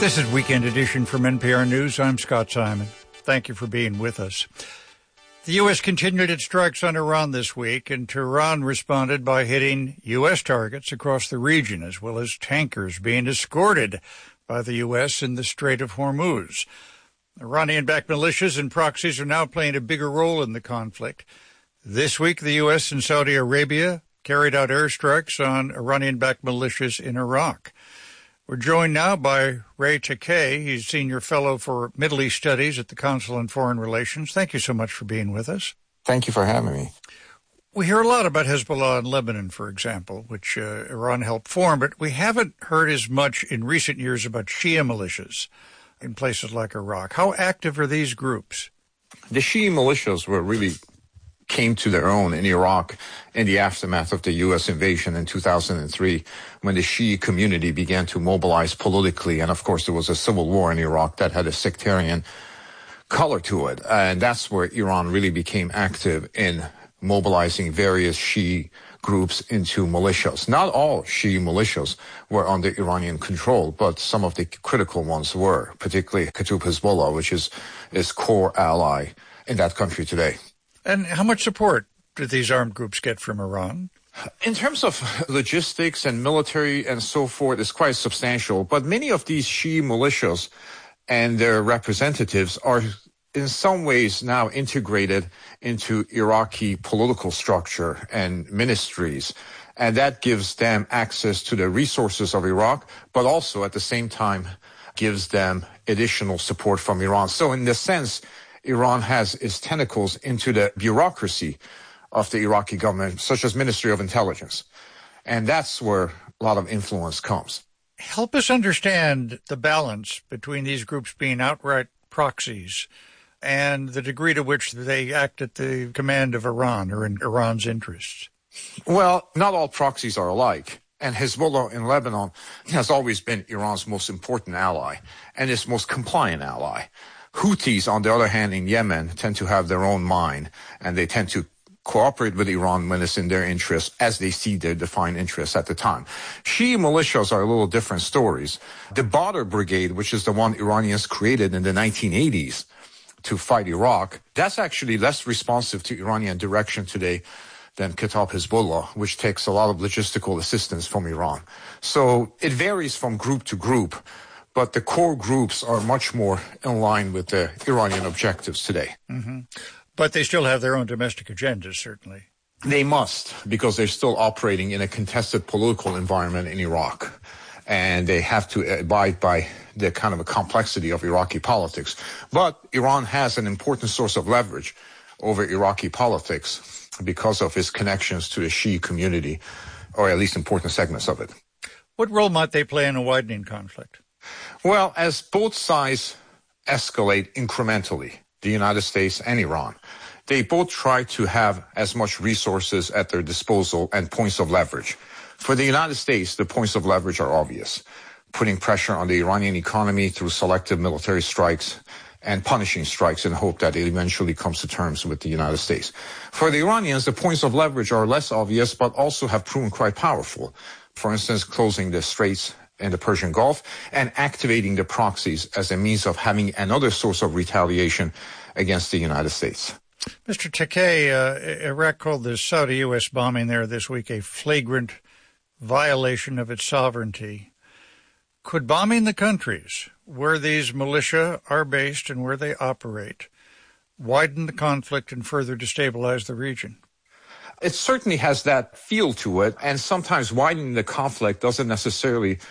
This is Weekend Edition from NPR News. I'm Scott Simon. Thank you for being with us. The U.S. continued its strikes on Iran this week, and Tehran responded by hitting U.S. targets across the region, as well as tankers being escorted by the U.S. in the Strait of Hormuz. Iranian-backed militias and proxies are now playing a bigger role in the conflict. This week, the U.S. and Saudi Arabia carried out airstrikes on Iranian-backed militias in Iraq. We're joined now by Ray Takei. He's Senior Fellow for Middle East Studies at the Council on Foreign Relations. Thank you so much for being with us. Thank you for having me. We hear a lot about Hezbollah in Lebanon, for example, which Iran helped form, but we haven't heard as much in recent years about Shia militias in places like Iraq. How active are these groups? The Shia militias really came to their own in Iraq in the aftermath of the U.S. invasion in 2003, when the Shia community began to mobilize politically. And of course, there was a civil war in Iraq that had a sectarian color to it. And that's where Iran really became active in mobilizing various Shia groups into militias. Not all Shia militias were under Iranian control, but some of the critical ones were, particularly Kataib Hezbollah, which is its core ally in that country today. And how much support do these armed groups get from Iran? In terms of logistics and military and so forth, it's quite substantial. But many of these Shia militias and their representatives are in some ways now integrated into Iraqi political structure and ministries. And that gives them access to the resources of Iraq, but also at the same time gives them additional support from Iran. So in this sense, Iran has its tentacles into the bureaucracy of the Iraqi government, such as Ministry of Intelligence. And that's where a lot of influence comes. Help us understand the balance between these groups being outright proxies and the degree to which they act at the command of Iran or in Iran's interests. Well, not all proxies are alike. And Hezbollah in Lebanon has always been Iran's most important ally and its most compliant ally. Houthis, on the other hand, in Yemen, tend to have their own mind, and they tend to cooperate with Iran when it's in their interest, as they see their defined interests at the time. Shia militias are a little different stories. The Badr Brigade, which is the one Iranians created in the 1980s to fight Iraq, that's actually less responsive to Iranian direction today than Kataib Hezbollah, which takes a lot of logistical assistance from Iran. So it varies from group to group, but the core groups are much more in line with the Iranian objectives today. Mm-hmm. But they still have their own domestic agendas, certainly. They must, because they're still operating in a contested political environment in Iraq. And they have to abide by the kind of a complexity of Iraqi politics. But Iran has an important source of leverage over Iraqi politics because of its connections to the Shia community, or at least important segments of it. What role might they play in a widening conflict? Well, as both sides escalate incrementally, the United States and Iran, they both try to have as much resources at their disposal and points of leverage. For the United States, the points of leverage are obvious: putting pressure on the Iranian economy through selective military strikes and punishing strikes in hope that it eventually comes to terms with the United States. For the Iranians, the points of leverage are less obvious, but also have proven quite powerful. For instance, closing the straits in the Persian Gulf and activating the proxies as a means of having another source of retaliation against the United States. Mr. Takei, Iraq called the Saudi-U.S. bombing there this week a flagrant violation of its sovereignty. Could bombing the countries where these militia are based and where they operate widen the conflict and further destabilize the region? It certainly has that feel to it, and sometimes widening the conflict doesn't necessarily